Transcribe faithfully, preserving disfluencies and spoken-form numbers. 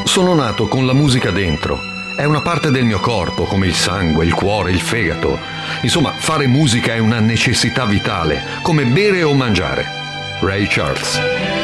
sono nato con la musica dentro. È una parte del mio corpo, come il sangue, il cuore, il fegato. Insomma, fare musica è una necessità vitale, come bere o mangiare. Ray Charles.